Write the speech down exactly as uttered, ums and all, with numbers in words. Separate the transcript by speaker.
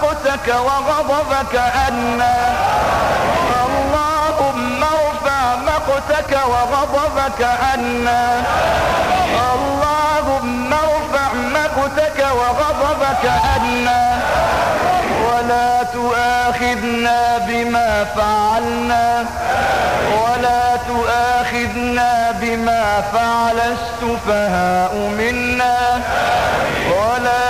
Speaker 1: مقتك وغضبك عنا. اللهم ارفع مقتك وغضبك عنا. اللهم ارفع مقتك وغضبك عنا، ولا تؤاخذنا بما فعلنا، ولا تؤاخذنا بما فعل السفهاء منا.